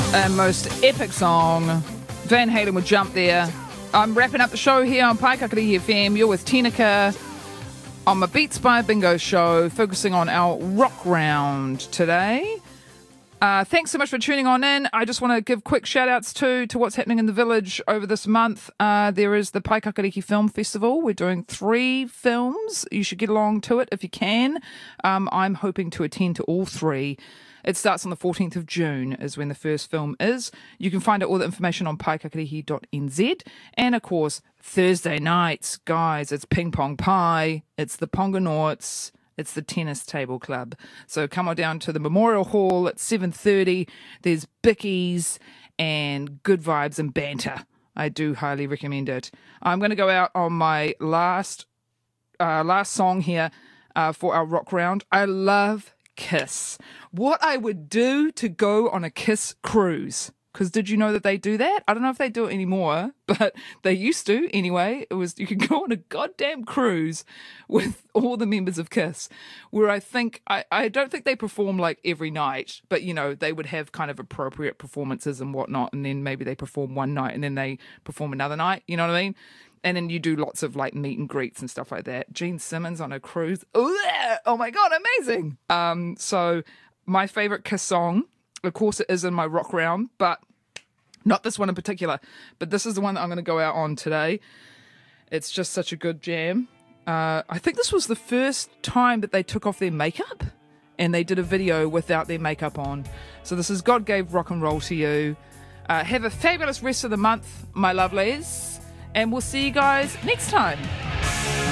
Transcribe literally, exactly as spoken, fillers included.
And most epic song. Van Halen would jump there. I'm wrapping up the show here on Paikakarihi F M. You're with Tinaka on my Beats by Bingo show, focusing on our rock round today. Uh, thanks so much for tuning on in. I just want to give quick shout outs to, to what's happening in the village over this month. Uh, there is the Paikakarihi Film Festival. We're doing three films. You should get along to it if you can. Um, I'm hoping to attend to all three. It starts on the fourteenth of June is when the first film is. You can find out all the information on paikakarihi dot n z. And of course, Thursday nights, guys, it's Ping Pong Pie, it's the Pongonauts, it's the Tennis Table Club. So come on down to the Memorial Hall at seven thirty. There's bickies and good vibes and banter. I do highly recommend it. I'm going to go out on my last uh, last song here uh, for our rock round. I love Kiss. What I would do to go on a Kiss cruise. Because did you know that they do that? I don't know if they do it anymore, but they used to anyway. It was, you could go on a goddamn cruise with all the members of Kiss, where I think, I, I don't think they perform like every night, but you know, they would have kind of appropriate performances and whatnot, and then maybe they perform one night and then they perform another night, you know what I mean? And then you do lots of like meet and greets and stuff like that. Gene Simmons on a cruise. Oh my God, amazing. Um, so my favorite Kiss song, of course it is in my rock round, but not this one in particular. But this is the one that I'm going to go out on today. It's just such a good jam. Uh, I think this was the first time that they took off their makeup and they did a video without their makeup on. So this is God Gave Rock and Roll to You. Uh, have a fabulous rest of the month, my lovelies. And we'll see you guys next time.